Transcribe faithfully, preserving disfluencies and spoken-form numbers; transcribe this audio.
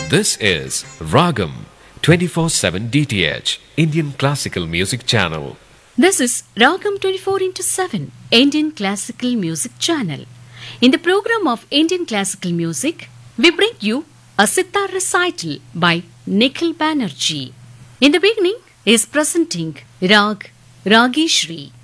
This is Ragam twenty-four seven D T H Indian Classical Music Channel. This is Ragam twenty-four into seven Indian Classical Music Channel. In the program of Indian Classical Music, we bring you a sitar recital by Nikhil Banerjee. In the beginning, he is presenting Rag Rageshri.